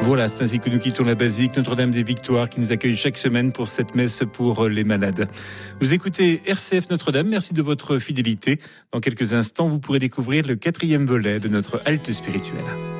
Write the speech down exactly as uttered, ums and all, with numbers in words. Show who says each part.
Speaker 1: Voilà, c'est ainsi que nous quittons la basilique Notre-Dame des Victoires qui nous accueille chaque semaine pour cette messe pour les malades. Vous écoutez R C F Notre-Dame, merci de votre fidélité. Dans quelques instants, vous pourrez découvrir le quatrième volet de notre halte spirituelle.